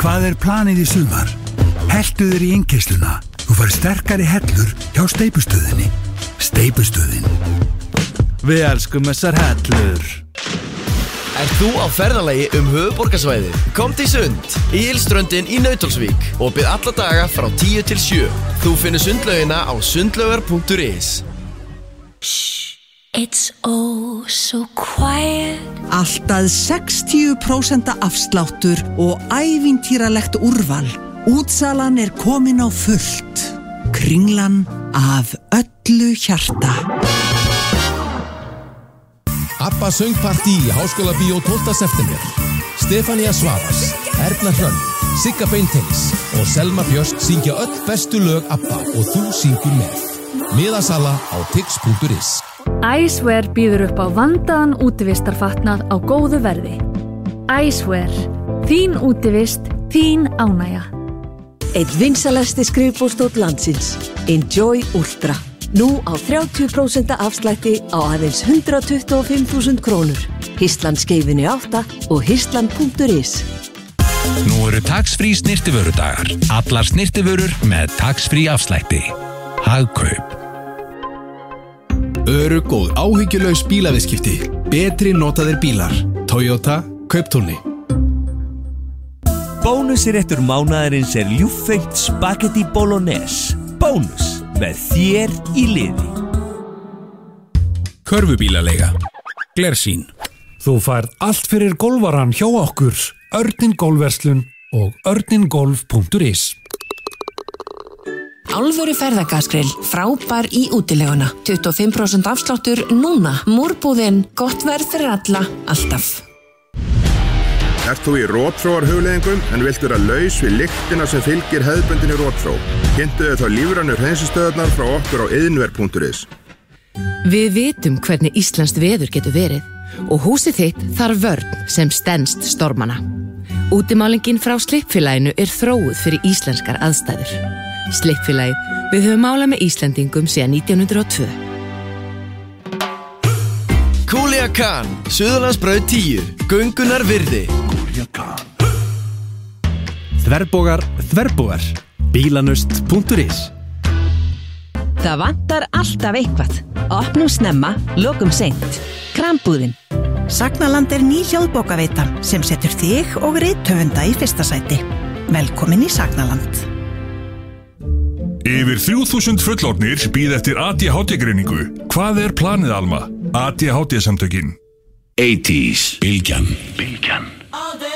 Hvað planið í sumar? Heltu þér í innkeysluna. Þú fær sterkari hellur hjá Steypustöðinni. Steypustöðin. Við elskum þessar hellur. Þú á ferðalagi höfuðborgarsvæðið? Komdu í sund, í Ylströndin í Nauthólsvík, opið alla daga frá 10 til 7. Þú finnur sundlaugina á sundlaugar.is. It's oh so quiet. Allt að 60% afsláttur og ævintýralegt úrval. Útsalan komin á fullt. Kringlan af öllu hjarta. Abba söngpartí í Háskólabíó 12. september. Stefania Svavas, Erna Hrönn, Sigga Beinteins og Selma Björst syngja öll bestu lög Abba og þú syngur með. Miðasala á tix.is. Icewear býður upp á vandaðan útivistarfatnað á góðu verði. Icewear. Þín útivist, þín ánægja. Einn vinsalasti skrifborðstóll landsins. Enjoy Ultra. Nú á 30% afslætti á aðeins 125.000 krónur. Histland skeifinni 8 og histland.is. Nú tax-free snyrtivörudagar. Allar snyrtivörur með tax-free afslætti. Hagkaup. Örugg og áhyggjulaus bílaviðskipti. Betri notaðir bílar. Toyota Kauptúni. Bónusréttur mánaðarins ljúffengt spagetti bolognese. Bónus með þér í liði. Körfubílaleiga. Glersín. Þú færð allt fyrir golfaran hjá okkur. Örnin Golfverslun og örningolf.is. Alvöru ferðagaskrill, frábær í útileguna. 25% afsláttur núna. Múrbúðin, gott verð fyrir alla, alltaf. Þú í rótþróar hugleiðingum en viltu laus við lyktina sem fylgir hefðbundinni rótþró? Kynntu þá lífrænu hreinsistöðarnar frá okkur á iðnver.is. Við vitum hvernig íslenskt veður getur verið og húsið þitt þarf vörn sem stenst stormana. Útimálingin frá Slippfélaginu þróuð fyrir íslenskar aðstæður. Slippfélagið, við höfum málað með Íslendingum síðan 1902. Culiacán, Suðurlandsbraut 10, göngunar virði. Þverbogar, bílanust.is. Það vantar alltaf eitthvað. Opnum snemma, lokum seint. Krambúðin. Sagnaland ný hljóðbókaveita sem setur þig og rithöfunda í fyrsta sæti. Velkomin í Sagnaland. Yfir 3000 fullorðnir bíða eftir ADHD-greiningu. Hvað planið, Alma? ADHD-samtökin. 80s. Bylgjan. All day